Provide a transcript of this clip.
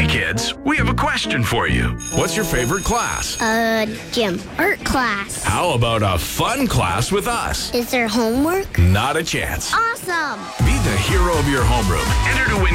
kids, we have a question for you. What's your favorite class? Gym. Art class. How about a fun class with us? Is there homework? Not a chance. Awesome! Be the hero of your homeroom. Enter to win